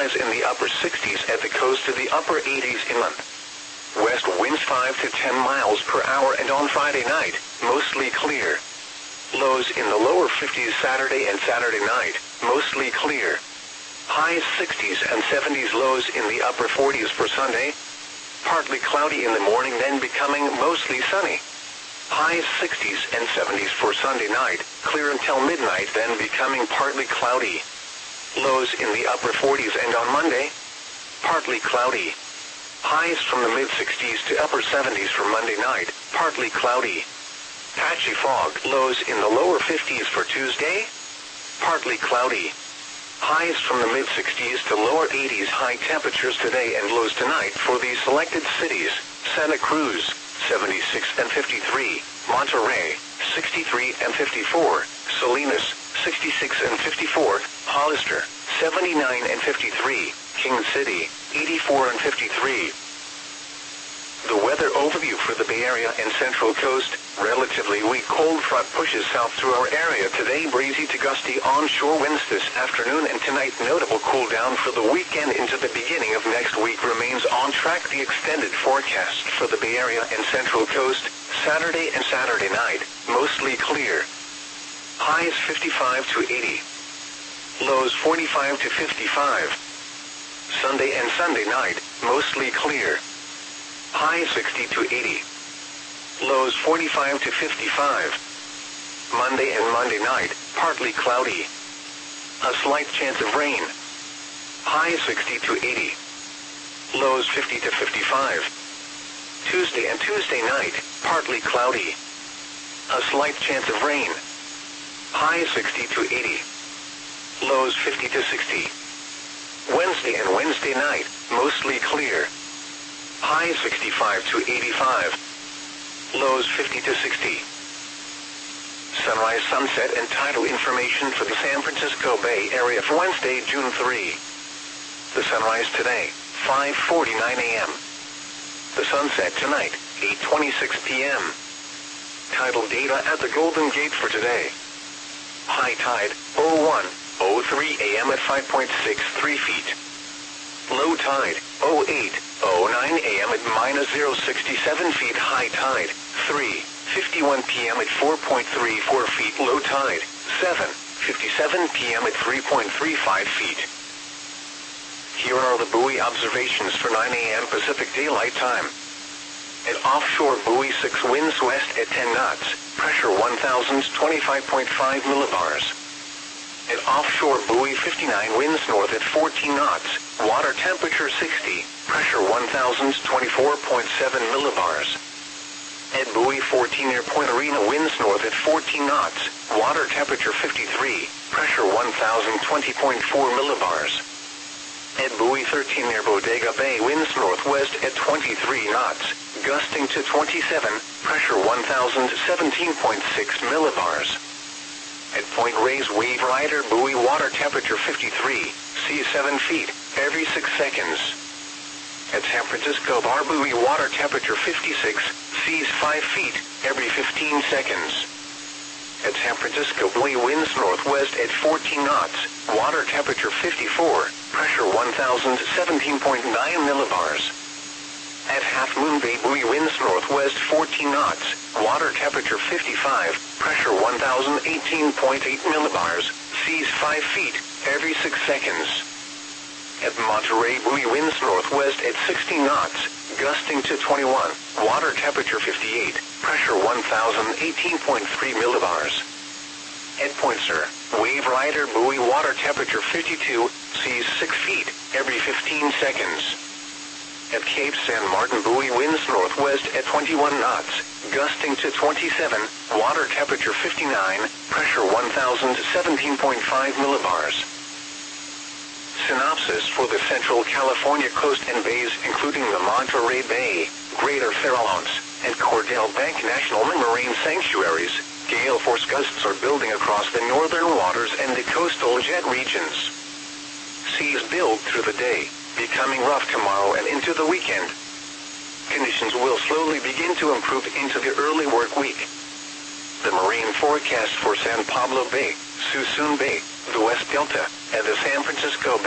highs in the upper 60s at the coast to the upper 80s inland. West winds 5 to 10 miles per hour, and on Friday night, mostly clear. Lows in the lower 50s Saturday and Saturday night, mostly clear. Highs 60s and 70s, lows in the upper 40s for Sunday. Partly cloudy in the morning, then becoming mostly sunny. Highs 60s and 70s for Sunday night, clear until midnight, then becoming partly cloudy. Lows in the upper 40s, and on Monday, partly cloudy. Highs from the mid-60s to upper 70s for Monday night, partly cloudy. Patchy fog, lows in the lower 50s for Tuesday, partly cloudy. Highs from the mid-60s to lower 80s, high temperatures today and lows tonight for the selected cities: Santa Cruz, 76 and 53, Monterey, 63 and 54, Salinas, 66 and 54, Hollister, 79 and 53, King City, 84 and 53. The weather overview for the Bay Area and Central Coast: relatively weak cold front pushes south through our area today. Breezy to gusty onshore winds this afternoon and tonight. Notable cool down for the weekend into the beginning of next week remains on track. The extended forecast for the Bay Area and Central Coast: Saturday and Saturday night, mostly clear. Highs 55 to 80. Lows 45 to 55. Sunday and Sunday night, mostly clear. Highs 60 to 80. Lows 45 to 55. Monday and Monday night, partly cloudy. A slight chance of rain. Highs 60 to 80. Lows 50 to 55. Tuesday and Tuesday night, partly cloudy. A slight chance of rain. Highs 60 to 80. Lows 50 to 60. Wednesday and Wednesday night, mostly clear. Highs 65 to 85. Lows 50 to 60. Sunrise, sunset, and tidal information for the San Francisco Bay Area for Wednesday, June 3. The sunrise today, 5:49 a.m. The sunset tonight, 8:26 p.m. Tidal data at the Golden Gate for today. High tide, 01:03 a.m. at 5.63 feet. Low tide, 08:09 a.m. at -0.67 feet. High tide, 3:51 p.m. at 4.34 feet. Low tide, 7:57 p.m. at 3.35 feet. Here are the buoy observations for 9 a.m. Pacific Daylight Time. At offshore buoy 6, winds west at 10 knots, pressure 1,025.5 millibars. At offshore buoy 59, winds north at 14 knots, water temperature 60, pressure 1,024.7 millibars. At buoy 14 near Point Arena, winds north at 14 knots, water temperature 53, pressure 1,020.4 millibars. At buoy 13 near Bodega Bay, winds northwest at 23 knots, gusting to 27, pressure 1,017.6 millibars. At Point Reyes Wave Rider buoy, water temperature 53, seas 7 feet, every 6 seconds. At San Francisco Bar buoy, water temperature 56, seas 5 feet, every 15 seconds. At San Francisco buoy, winds northwest at 14 knots, water temperature 54, pressure 1,017.9 millibars. At Half Moon Bay buoy, winds northwest 14 knots, water temperature 55, pressure 1,018.8 millibars, seas 5 feet, every 6 seconds. At Monterey buoy, winds northwest at 16 knots, gusting to 21, water temperature 58, pressure 1,018.3 millibars. At Point Sur Wave Rider buoy, water temperature 52, seas 6 feet, every 15 seconds. At Cape San Martin buoy, winds northwest at 21 knots, gusting to 27, water temperature 59, pressure 1,017.5 millibars. Synopsis for the Central California coast and bays, including the Monterey Bay, Greater Farallones, and Cordell Bank National Marine Sanctuaries. Gale force gusts are building across the northern waters and the coastal jet regions. Seas build through the day, becoming rough tomorrow and into the weekend. Conditions will slowly begin to improve into the early work week. The marine forecast for San Pablo Bay, Suisun Bay, the West Delta, and the San Francisco Bay